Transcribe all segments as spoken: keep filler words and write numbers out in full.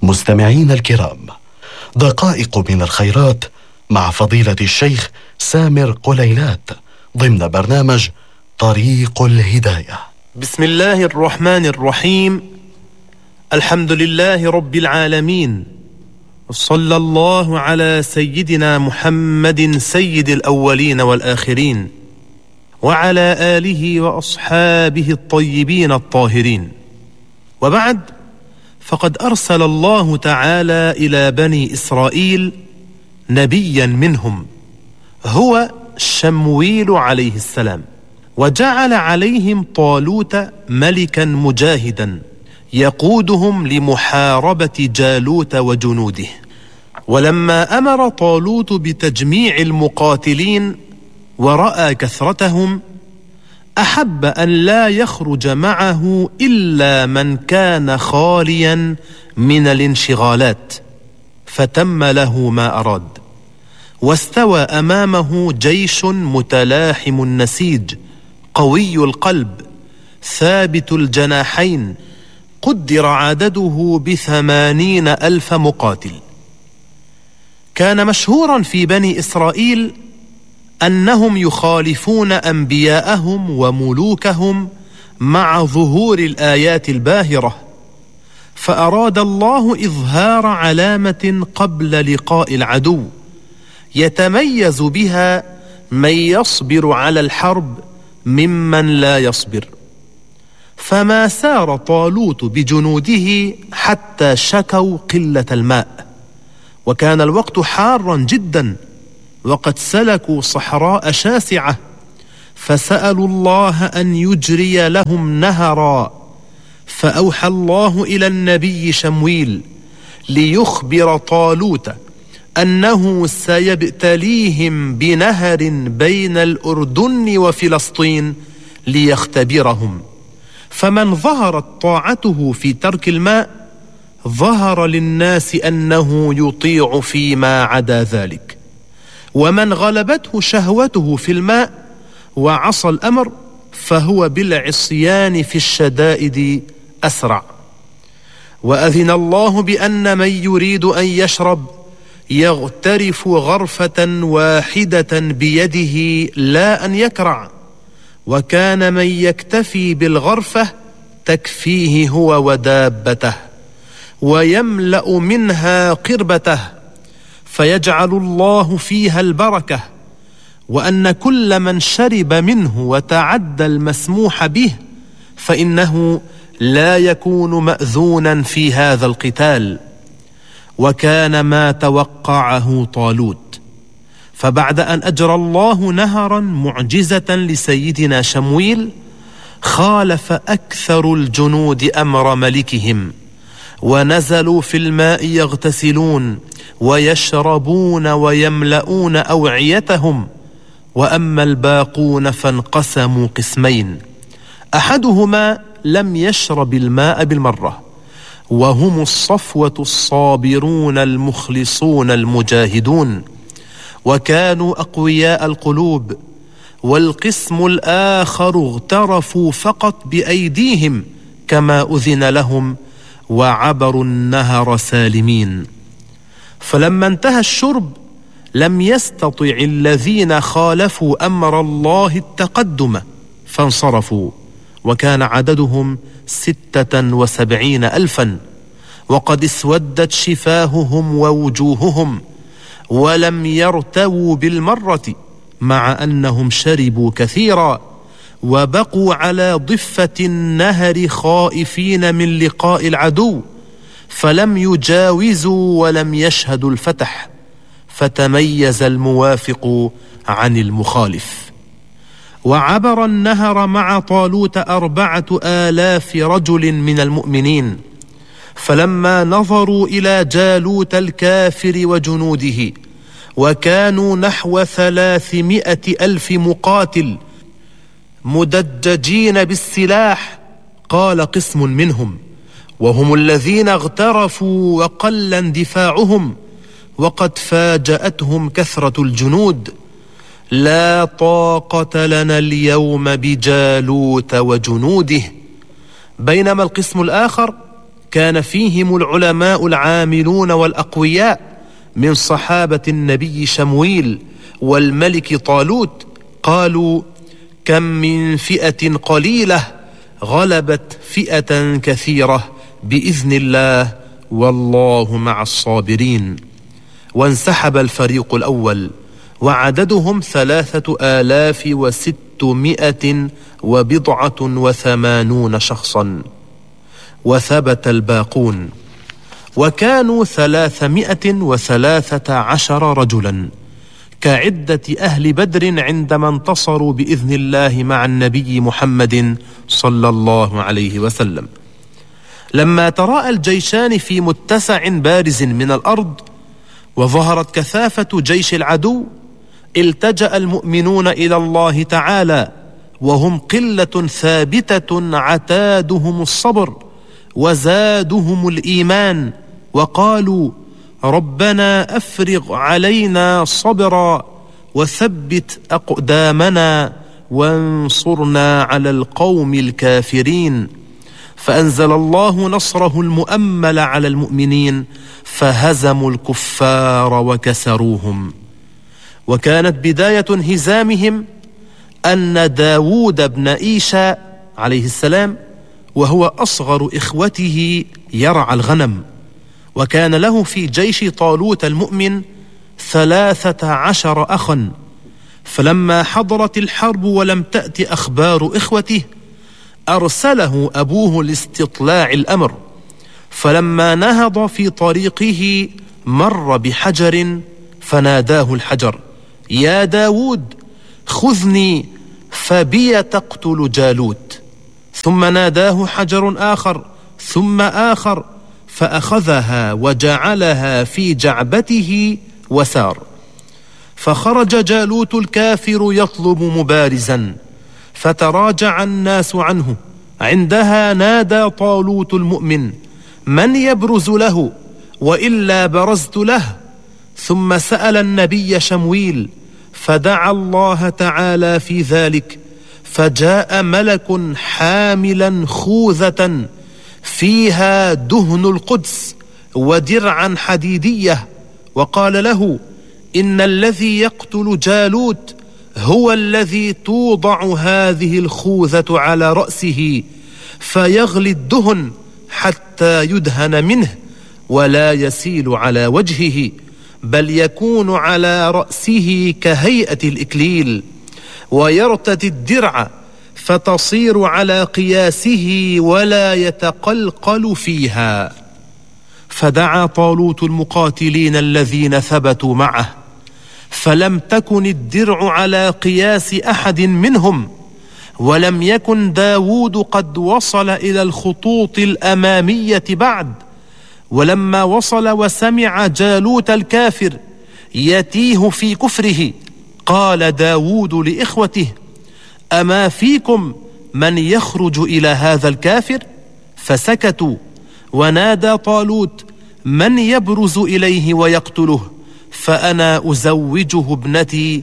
مستمعين الكرام، دقائق من الخيرات مع فضيلة الشيخ سامر قليلات ضمن برنامج طريق الهداية. بسم الله الرحمن الرحيم. الحمد لله رب العالمين، صلى الله على سيدنا محمد سيد الأولين والآخرين، وعلى آله وأصحابه الطيبين الطاهرين. وبعد، فقد أرسل الله تعالى إلى بني إسرائيل نبيا منهم هو شمويل عليه السلام، وجعل عليهم طالوت ملكا مجاهدا يقودهم لمحاربة جالوت وجنوده. ولما أمر طالوت بتجميع المقاتلين ورأى كثرتهم، أحب أن لا يخرج معه إلا من كان خاليا من الانشغالات، فتم له ما أراد، واستوى أمامه جيش متلاحم النسيج قوي القلب ثابت الجناحين، قدر عدده بثمانين ألف مقاتل. كان مشهورا في بني إسرائيل أنهم يخالفون أنبياءهم وملوكهم مع ظهور الآيات الباهرة، فأراد الله إظهار علامة قبل لقاء العدو يتميز بها من يصبر على الحرب ممن لا يصبر. فما سار طالوت بجنوده حتى شكوا قلة الماء، وكان الوقت حارا جدا، وقد سلكوا صحراء شاسعة، فسألوا الله أن يجري لهم نهرا، فأوحى الله إلى النبي شمويل ليخبر طالوت أنه سيبتليهم بنهر بين الأردن وفلسطين ليختبرهم، فمن ظهرت طاعته في ترك الماء ظهر للناس أنه يطيع فيما عدا ذلك، ومن غلبته شهوته في الماء وعصى الأمر فهو بالعصيان في الشدائد أسرع. وأذن الله بأن من يريد أن يشرب يغترف غرفة واحدة بيده لا أن يكرع، وكان من يكتفي بالغرفة تكفيه هو ودابته، ويملأ منها قربته، فيجعل الله فيها البركة، وأن كل من شرب منه وتعدى المسموح به فإنه لا يكون مأذونا في هذا القتال. وكان ما توقعه طالوت. فبعد أن أجرى الله نهرا معجزة لسيدنا شمويل، خالف أكثر الجنود أمر ملكهم، ونزلوا في الماء يغتسلون ويشربون ويملؤون أوعيتهم، وأما الباقون فانقسموا قسمين، أحدهما لم يشرب الماء بالمرة، وهم الصفوة الصابرون المخلصون المجاهدون، وكانوا أقوياء القلوب. والقسم الآخر اغترفوا فقط بأيديهم كما أذن لهم، وعبروا النهر سالمين. فلما انتهى الشرب لم يستطع الذين خالفوا أمر الله التقدم فانصرفوا، وكان عددهم ستة وسبعين ألفا، وقد اسودت شفاههم ووجوههم، ولم يرتووا بالمرة، مع أنهم شربوا كثيرا، وبقوا على ضفة النهر خائفين من لقاء العدو، فلم يجاوزوا ولم يشهدوا الفتح، فتميز الموافق عن المخالف. وعبر النهر مع طالوت أربعة آلاف رجل من المؤمنين، فلما نظروا إلى جالوت الكافر وجنوده، وكانوا نحو ثلاثمائة ألف مقاتل مدججين بالسلاح، قال قسم منهم وهم الذين اغترفوا وقل اندفاعهم وقد فاجأتهم كثرة الجنود: لا طاقة لنا اليوم بجالوت وجنوده. بينما القسم الآخر كان فيهم العلماء العاملون والأقوياء من صحابة النبي شمويل والملك طالوت، قالوا: كم من فئة قليلة غلبت فئة كثيرة بإذن الله والله مع الصابرين. وانسحب الفريق الأول وعددهم ثلاثة آلاف وستمائة وبضعة وثمانون شخصا، وثبت الباقون وكانوا ثلاثمائة وثلاثة عشر رجلا كعدة أهل بدر عندما انتصروا بإذن الله مع النبي محمد صلى الله عليه وسلم. لما تراءى الجيشان في متسع بارز من الأرض وظهرت كثافة جيش العدو، التجأ المؤمنون إلى الله تعالى وهم قلة ثابتة عتادهم الصبر وزادهم الإيمان، وقالوا: ربنا أفرغ علينا صبرا وثبت أقدامنا وانصرنا على القوم الكافرين. فأنزل الله نصره المؤمل على المؤمنين فهزموا الكفار وكسروهم. وكانت بداية انهزامهم أن داود بن إيشا عليه السلام وهو أصغر إخوته يرعى الغنم، وكان له في جيش طالوت المؤمن ثلاثة عشر أخا، فلما حضرت الحرب ولم تأت أخبار إخوته أرسله أبوه لاستطلاع الأمر، فلما نهض في طريقه مر بحجر فناداه الحجر: يا داود خذني فبي تقتل جالوت. ثم ناداه حجر آخر ثم آخر فأخذها وجعلها في جعبته وسار. فخرج جالوت الكافر يطلب مبارزا فتراجع الناس عنه. عندها نادى طالوت المؤمن: من يبرز له وإلا برزت له. ثم سأل النبي شمويل فدعا الله تعالى في ذلك، فجاء ملك حاملا خوذة فيها دهن القدس ودرعا حديدية، وقال له: إن الذي يقتل جالوت هو الذي توضع هذه الخوذة على رأسه فيغلي الدهن حتى يدهن منه ولا يسيل على وجهه، بل يكون على رأسه كهيئة الإكليل، ويرتدي الدرع فتصير على قياسه ولا يتقلقل فيها. فدعا طالوت المقاتلين الذين ثبتوا معه، فلم تكن الدرع على قياس أحد منهم، ولم يكن داود قد وصل إلى الخطوط الأمامية بعد. ولما وصل وسمع جالوت الكافر يتيه في كفره، قال داود لإخوته: أما فيكم من يخرج إلى هذا الكافر؟ فسكتوا. ونادى طالوت: من يبرز إليه ويقتله؟ فأنا أزوجه ابنتي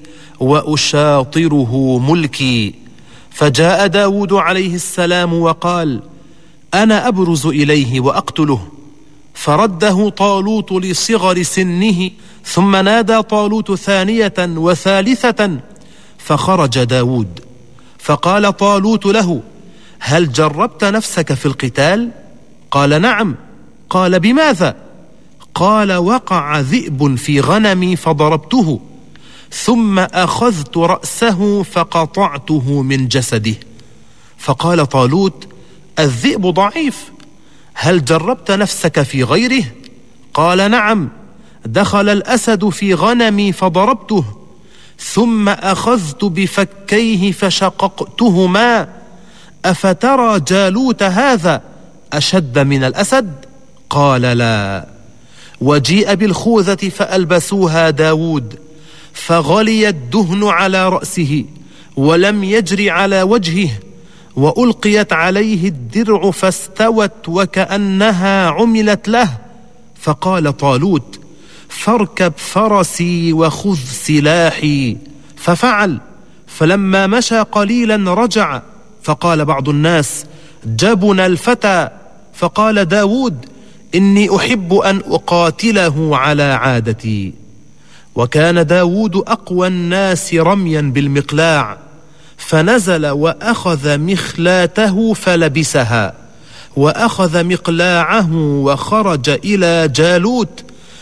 وأشاطره ملكي. فجاء داود عليه السلام وقال: أنا أبرز إليه وأقتله. فرده طالوت لصغر سنه. ثم نادى طالوت ثانية وثالثة، فخرج داود. فقال طالوت له: هل جربت نفسك في القتال؟ قال: نعم. قال: بماذا؟ قال: وقع ذئب في غنمي فضربته، ثم أخذت رأسه فقطعته من جسده. فقال طالوت: الذئب ضعيف، هل جربت نفسك في غيره؟ قال: نعم. دخل الأسد في غنمي فضربته، ثم أخذت بفكيه فشققتهما. أفترى جالوت هذا أشد من الأسد؟ قال: لا. وجيء بالخوذة فألبسوها داود، فغلي الدهن على رأسه ولم يجر على وجهه، وألقيت عليه الدرع فاستوت وكأنها عملت له. فقال طالوت: فاركب فرسي وخذ سلاحي. ففعل. فلما مشى قليلا رجع، فقال بعض الناس: جبن الفتى، فقال داود: إني أحب أن أقاتله على عادتي. وكان داود أقوى الناس رميا بالمقلاع، فنزل وأخذ مخلاته فلبسها، وأخذ مقلاعه وخرج إلى جالوت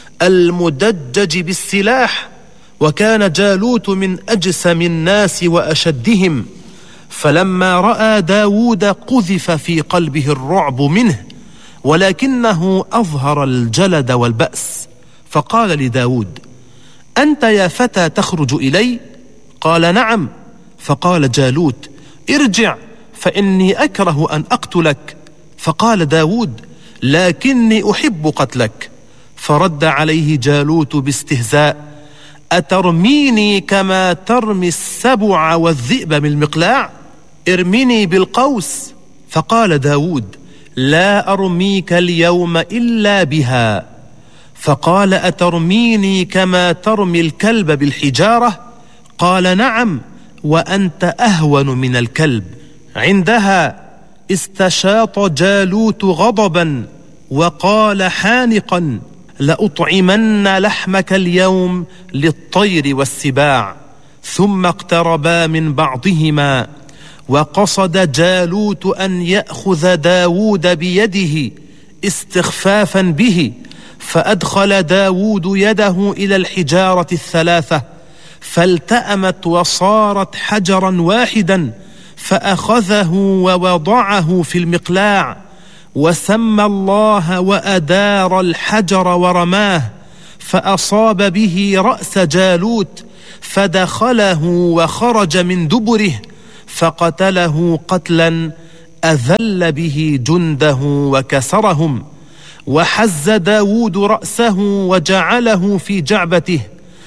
المدجج بالسلاح. وكان جالوت من أجسم الناس وأشدهم، فلما رأى داود قذف في قلبه الرعب منه، ولكنه أظهر الجلد والبأس، فقال لداود: أنت يا فتى تخرج إلي؟ قال: نعم. فقال جالوت: ارجع فإني أكره أن أقتلك. فقال داود: لكني أحب قتلك. فرد عليه جالوت باستهزاء: أترميني كما ترمي السبع والذئب بالمقلاع؟ ارمني بالقوس. فقال داود: لا أرميك اليوم إلا بها. فقال: أترميني كما ترمي الكلب بالحجارة؟ قال: نعم، وأنت أهون من الكلب. عندها استشاط جالوت غضبا وقال حانقا: لأطعمن لحمك اليوم للطير والسباع. ثم اقتربا من بعضهما، وقصد جالوت أن يأخذ داود بيده استخفافا به، فأدخل داود يده إلى الحجارة الثلاثة فالتأمت وصارت حجرا واحدا، فأخذه ووضعه في المقلاع، وسمى الله وأدار الحجر ورماه، فأصاب به رأس جالوت فدخله وخرج من دبره، فقتله قتلا أذل به جنده وكسرهم. وحز داود رأسه وجعله في جعبته،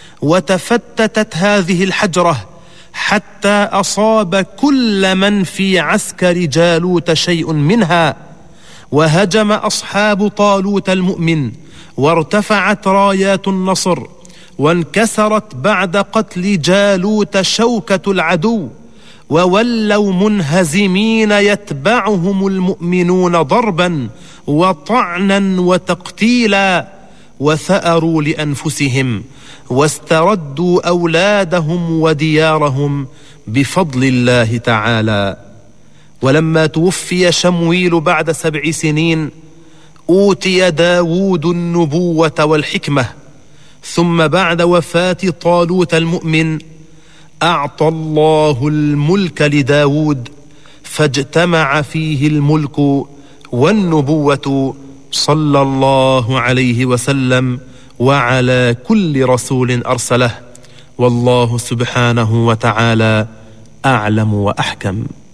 وتفتتت هذه الحجرة حتى أصاب كل من في عسكر جالوت شيء منها. وهجم أصحاب طالوت المؤمن، وارتفعت رايات النصر، وانكسرت بعد قتل جالوت شوكة العدو، وولوا منهزمين يتبعهم المؤمنون ضربا وطعنا وتقتيلا، وثأروا لأنفسهم واستردوا أولادهم وديارهم بفضل الله تعالى. ولما توفي شمويل بعد سبع سنين أوتي داود النبوة والحكمة. ثم بعد وفاة طالوت المؤمن أعطى الله الملك لداود، فاجتمع فيه الملك والنبوة صلى الله عليه وسلم وعلى كل رسول أرسله. والله سبحانه وتعالى أعلم وأحكم.